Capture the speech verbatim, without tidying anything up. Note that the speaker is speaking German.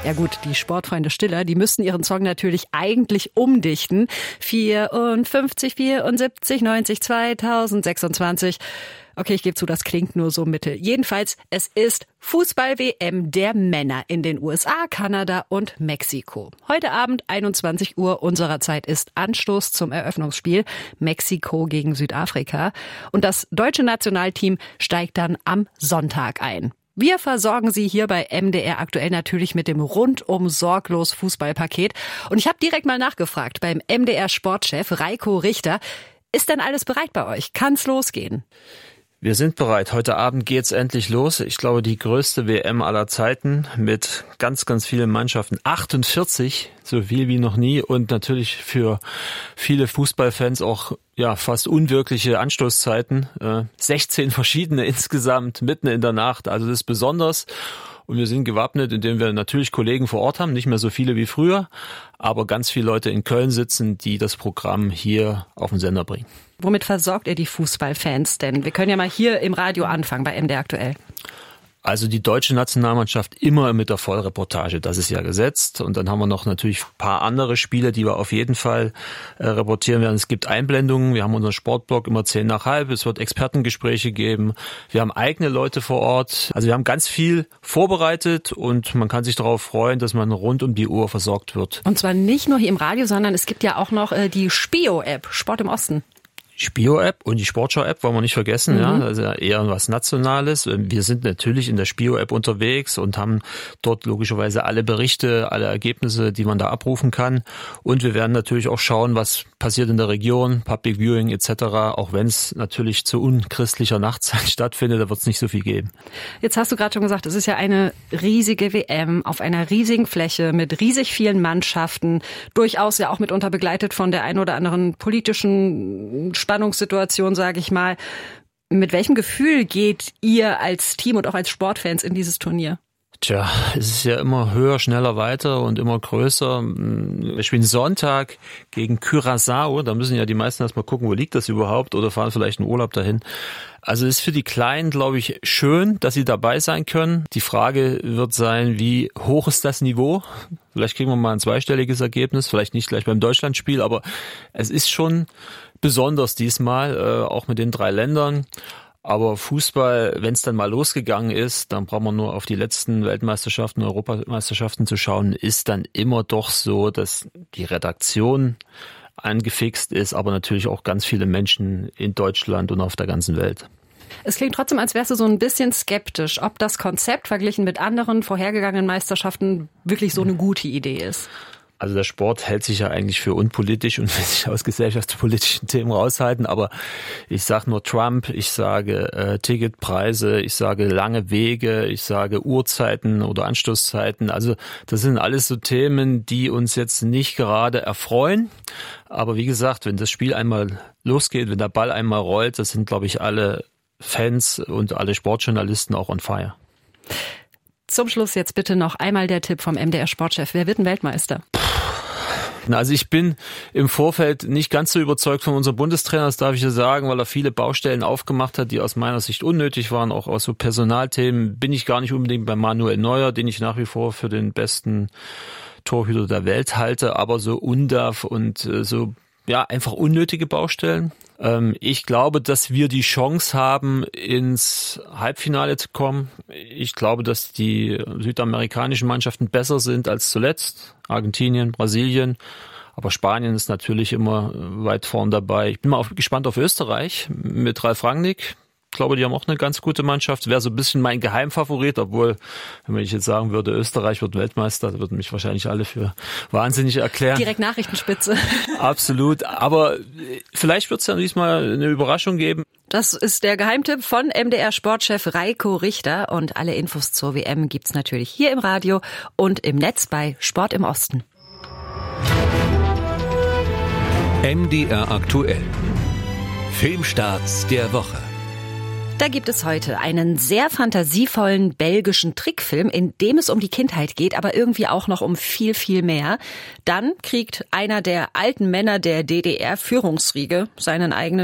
Ja gut, die Sportfreunde Stiller, die müssten ihren Song natürlich eigentlich umdichten. vierundfünfzig, vierundsiebzig, neunzig, zweitausendsechsundzwanzig. Okay, ich gebe zu, das klingt nur so mittel. Jedenfalls, es ist Fußball-W M der Männer in den U S A, Kanada und Mexiko. Heute Abend einundzwanzig Uhr unserer Zeit ist Anstoß zum Eröffnungsspiel Mexiko gegen Südafrika. Und das deutsche Nationalteam steigt dann am Sonntag ein. Wir versorgen Sie hier bei M D R aktuell natürlich mit dem rundum sorglos Fußballpaket. Und ich habe direkt mal nachgefragt beim M D R Sportchef Reiko Richter. Ist denn alles bereit bei euch? Kann's losgehen? Wir sind bereit. Heute Abend geht's endlich los. Ich glaube, die größte W M aller Zeiten mit ganz, ganz vielen Mannschaften. achtundvierzig, so viel wie noch nie. Und natürlich für viele Fußballfans auch ja fast unwirkliche Anstoßzeiten. Äh, sechzehn verschiedene insgesamt, mitten in der Nacht. Also das ist besonders. Und wir sind gewappnet, indem wir natürlich Kollegen vor Ort haben, nicht mehr so viele wie früher, aber ganz viele Leute in Köln sitzen, die das Programm hier auf den Sender bringen. Womit versorgt ihr die Fußballfans denn? Wir können ja mal hier im Radio anfangen bei M D R aktuell. Also die deutsche Nationalmannschaft immer mit der Vollreportage, das ist ja gesetzt. Und dann haben wir noch natürlich ein paar andere Spiele, die wir auf jeden Fall äh, reportieren werden. Es gibt Einblendungen, wir haben unseren Sportblog immer zehn nach halb, es wird Expertengespräche geben, wir haben eigene Leute vor Ort. Also wir haben ganz viel vorbereitet und man kann sich darauf freuen, dass man rund um die Uhr versorgt wird. Und zwar nicht nur hier im Radio, sondern es gibt ja auch noch äh, die Spio-App, Sport im Osten. Spio-App und die Sportschau-App wollen wir nicht vergessen, mhm. ja, das ist ja eher was Nationales. Wir sind natürlich in der Spio-App unterwegs und haben dort logischerweise alle Berichte, alle Ergebnisse, die man da abrufen kann. Und wir werden natürlich auch schauen, was passiert in der Region, Public Viewing et cetera. Auch wenn es natürlich zu unchristlicher Nachtzeit stattfindet, da wird es nicht so viel geben. Jetzt hast du gerade schon gesagt, es ist ja eine riesige W M auf einer riesigen Fläche mit riesig vielen Mannschaften, durchaus ja auch mitunter begleitet von der ein oder anderen politischen Spannungssituation, sage ich mal. Mit welchem Gefühl geht ihr als Team und auch als Sportfans in dieses Turnier? Tja, es ist ja immer höher, schneller, weiter und immer größer. Wir spielen Sonntag gegen Curaçao. Da müssen ja die meisten erstmal gucken, wo liegt das überhaupt oder fahren vielleicht in Urlaub dahin. Also es ist für die Kleinen, glaube ich, schön, dass sie dabei sein können. Die Frage wird sein, wie hoch ist das Niveau? Vielleicht kriegen wir mal ein zweistelliges Ergebnis, vielleicht nicht gleich beim Deutschlandspiel, aber es ist schon besonders diesmal, äh, auch mit den drei Ländern. Aber Fußball, wenn es dann mal losgegangen ist, dann brauchen wir nur auf die letzten Weltmeisterschaften, Europameisterschaften zu schauen, ist dann immer doch so, dass die Redaktion angefixt ist, aber natürlich auch ganz viele Menschen in Deutschland und auf der ganzen Welt. Es klingt trotzdem, als wärst du so ein bisschen skeptisch, ob das Konzept verglichen mit anderen vorhergegangenen Meisterschaften wirklich so eine gute Idee ist. Also der Sport hält sich ja eigentlich für unpolitisch und will sich aus gesellschaftspolitischen Themen raushalten. Aber ich sage nur Trump, ich sage äh, Ticketpreise, ich sage lange Wege, ich sage Uhrzeiten oder Anstoßzeiten. Also das sind alles so Themen, die uns jetzt nicht gerade erfreuen. Aber wie gesagt, wenn das Spiel einmal losgeht, wenn der Ball einmal rollt, das sind, glaube ich, alle Fans und alle Sportjournalisten auch on fire. Zum Schluss jetzt bitte noch einmal der Tipp vom M D R-Sportchef. Wer wird ein Weltmeister? Also ich bin im Vorfeld nicht ganz so überzeugt von unserem Bundestrainer, das darf ich ja sagen, weil er viele Baustellen aufgemacht hat, die aus meiner Sicht unnötig waren, auch aus so Personalthemen. Bin ich gar nicht unbedingt bei Manuel Neuer, den ich nach wie vor für den besten Torhüter der Welt halte, aber so Undav und so ja einfach unnötige Baustellen. Ich glaube, dass wir die Chance haben, ins Halbfinale zu kommen. Ich glaube, dass die südamerikanischen Mannschaften besser sind als zuletzt. Argentinien, Brasilien. Aber Spanien ist natürlich immer weit vorn dabei. Ich bin mal auf, gespannt auf Österreich mit Ralf Rangnick. Ich glaube, die haben auch eine ganz gute Mannschaft. Wäre so ein bisschen mein Geheimfavorit, obwohl, wenn ich jetzt sagen würde, Österreich wird Weltmeister, würden mich wahrscheinlich alle für wahnsinnig erklären. Direkt Nachrichtenspitze. Absolut. Aber vielleicht wird es ja diesmal eine Überraschung geben. Das ist der Geheimtipp von M D R-Sportchef Reiko Richter. Und alle Infos zur W M gibt's natürlich hier im Radio und im Netz bei Sport im Osten. M D R aktuell. Filmstarts der Woche. Da gibt es heute einen sehr fantasievollen belgischen Trickfilm, in dem es um die Kindheit geht, aber irgendwie auch noch um viel, viel mehr. Dann kriegt einer der alten Männer der D D R-Führungsriege seinen eigenen